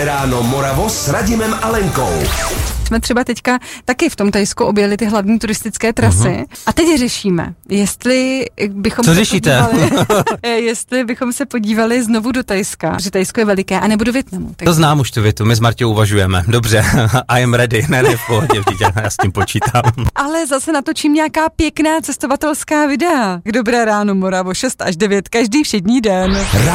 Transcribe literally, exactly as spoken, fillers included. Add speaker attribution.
Speaker 1: Ráno Moravo s Radimem a Lenkou.
Speaker 2: Jsme třeba teďka taky v tom Thajsku objeli ty hlavní turistické trasy uh-huh. a teď řešíme, jestli bychom
Speaker 3: Co
Speaker 2: se
Speaker 3: řešíte?
Speaker 2: podívali, jestli bychom se podívali znovu do Thajska, protože Thajsko je veliké, a nebo do Vietnamu.
Speaker 3: To znám už tu větu, my s Marťou uvažujeme. Dobře, I am ready, ne, ne, v pohodě, já s tím počítám.
Speaker 2: Ale zase natočím nějaká pěkná cestovatelská videa. K Dobré ráno Moravo, šest až devět, každý všední den.